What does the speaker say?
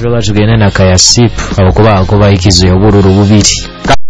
alo batugende na kaya sipu abakuba ikizo y'obururu bubiri